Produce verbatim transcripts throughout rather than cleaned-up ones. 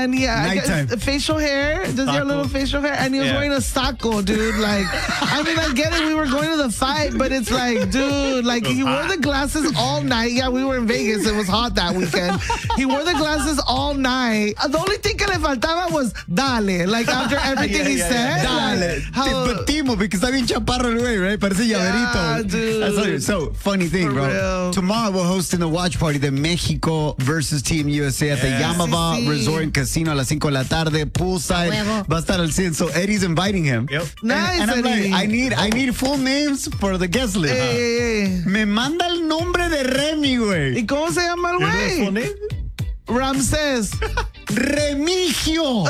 And yeah, I Nighttime. guess, facial hair. Does he have little facial hair? And he was Yeah. wearing a saco, dude. Like, I mean, I get it. We were going to the fight, but it's like, dude, like he wore the glasses all night. Yeah, we were in Vegas. It was hot that weekend. He wore the glasses all night. Uh, The only thing que le faltaba was dale. Like after everything Yeah, he yeah, said. Dale. like, how- But Timo, because está bien chaparro el güey, right? Parece llaverito. Yeah, dude. That's what it is. So, funny thing, For bro. real. Tomorrow we're hosting the watch party, the Mexico versus Team U S A at the Yeah. Yamava Sí, sí. Resort and Casino a las cinco de la tarde, poolside. Huevo. Va a estar al cien. So, Eddie's inviting him. Yep. Nice, And, and I'm like, Eddie. I need, I need full names for the guest list. Hey, hey, hey. Me manda el nombre de Remy, güey. ¿Y cómo se llama el You know his full güey? name? Ramsés. Remigio.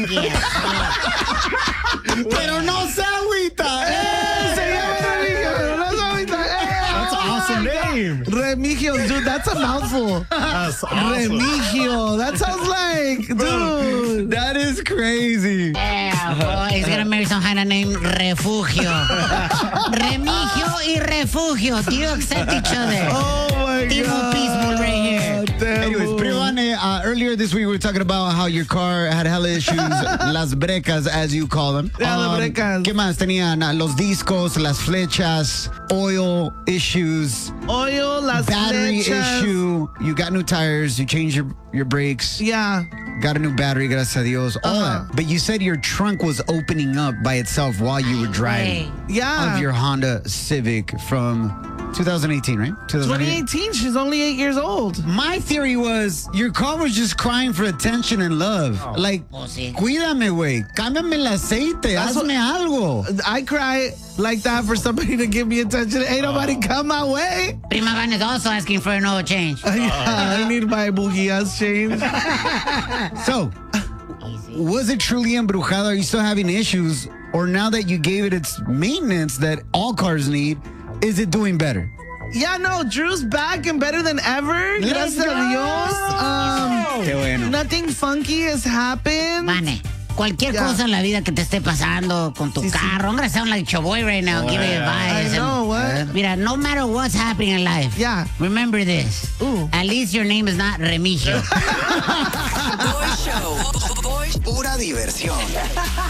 Pero no se agüita. Eh, se llama Remigio. No se ahorita. Eh, That's an awesome name. Remigio, dude, that's a mouthful. That's awesome. Remigio. That sounds like, dude. That is crazy. Yeah, boy, he's gonna marry some kind of name Refugio. Remigio y Refugio. Do you accept each other? Oh my Timo God. Peaceful right here. Anyways, Timo. Privane, uh, earlier this week we were talking about how your car had hella issues, las brecas as you call them. Yeah, las brecas. ¿Qué más? Tenían uh, los discos, las flechas, oil issues, Oil, las battery flechas. issue. You got new tires, you changed your, your brakes, Yeah. got a new battery, gracias a Dios, all Uh-huh. that. But you said your trunk was opening up by itself while you were driving Yeah. of your Honda Civic from two thousand eighteen, right? twenty eighteen, she's only eight years old. My theory was your car was just crying for attention and love. Like, Oh, sí. cuídame, güey. Cámbiame el aceite. That's Hazme algo. I cry like that for somebody to give me attention. Ain't nobody come my way. Prima Van is also asking for an oil change. Yeah, I need my bujías changed. So, was it truly embrujado? Are you still having issues? Or now that you gave it its maintenance that all cars need, is it doing better? Yeah, no, Drew's back and better than ever. Let's Gracias a go. Dios. Um, Qué bueno. nothing funky has happened. Vane, cualquier Yeah. cosa en la vida que te esté pasando con tu Sí, sí. carro. I'm gonna sound like Choboy right now, giving advice. I know, and- what? Mira, no matter what's happening in life, Yeah. remember this. Ooh. At least your name is not Remigio. Boy Show. Boy Pura diversión.